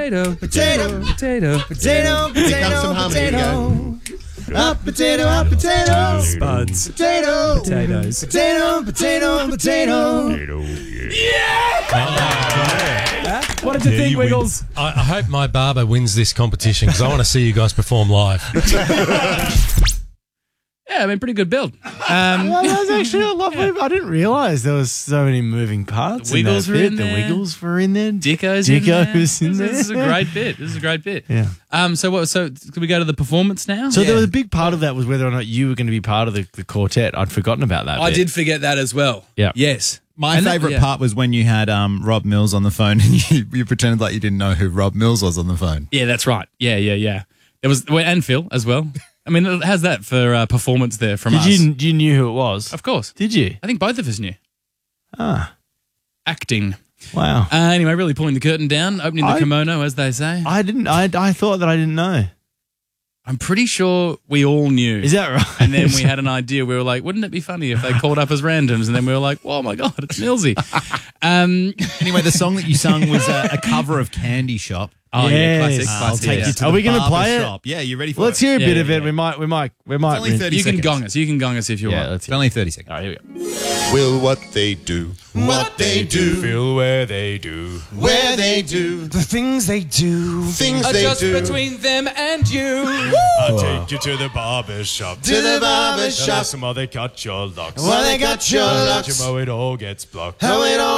Potato, Potato, potato, potato, potato, potato. Up potato, Spuds. potato, Potatoes. potato, potato, potato. What did you think, Wiggles? I hope my barber wins this competition because I want to see you guys perform live. Yeah, I mean, pretty good build. Well, that was actually a lot. I didn't realise there was so many moving parts. The Wiggles in were that in bit. there. The Wiggles were in there. Dicko's Dicko's in in there. there. This is a great bit. This is a great bit. Yeah. So what? So can we go to the performance now? So there was a big part of that was whether or not you were going to be part of the quartet. I'd forgotten about that. I bit. did forget that as well. Yeah. Yes. My And that- favourite yeah. part was when you had Rob Mills on the phone and you pretended like you didn't know who Rob Mills was on the phone. Yeah, that's right. Yeah. It was and Phil as well. I mean, how's that for performance there from us? You knew who it was? Of course. Did you? I think both of us knew. Ah, Acting. wow. Anyway, really pulling the curtain down, opening the kimono, as they say. I didn't. I thought that I didn't know. I'm pretty sure we all knew. Is that right? And then we had an idea. We were like, wouldn't it be funny if they called up as randoms? And then we were like, oh my God, it's Millsy. Anyway, the song that you sung was a cover of Candy Shop. Oh, yeah, classic. Yes. I'll classic, take yeah. you to Are the we gonna barber play it? shop. Yeah, you ready for Let's it? hear a bit of it. yeah. We might. only 30 You can seconds. gong us. You can gong us if you Yeah, want. let's It's only 30 seconds. All right, here we go. Will what they do, what they do, Feel where they do. where they do, The things they do. things they do. them and you. I'll take you to the barber shop. To the barber shop. While they cut your locks. While they got your locks. How it all gets blocked. How it all